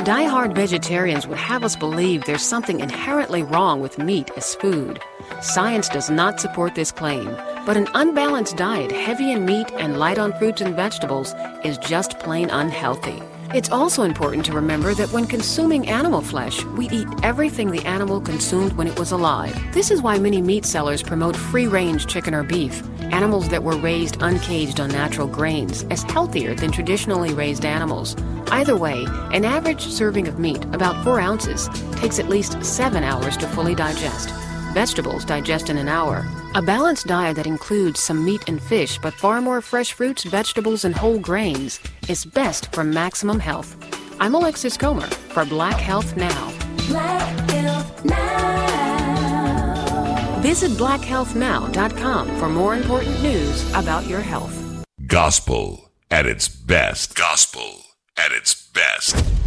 Die-hard vegetarians would have us believe there's something inherently wrong with meat as food. Science does not support this claim, but an unbalanced diet heavy in meat and light on fruits and vegetables is just plain unhealthy. It's also important to remember that when consuming animal flesh, we eat everything the animal consumed when it was alive. This is why many meat sellers promote free-range chicken or beef, animals that were raised uncaged on natural grains, as healthier than traditionally raised animals. Either way, an average serving of meat, about 4 ounces, takes at least 7 hours to fully digest. Vegetables digest in an hour. A balanced diet that includes some meat and fish, but far more fresh fruits, vegetables, and whole grains is best for maximum health. I'm Alexis Comer for Black Health Now. Black Health Now. Visit blackhealthnow.com for more important news about your health. Gospel at its best. Gospel at its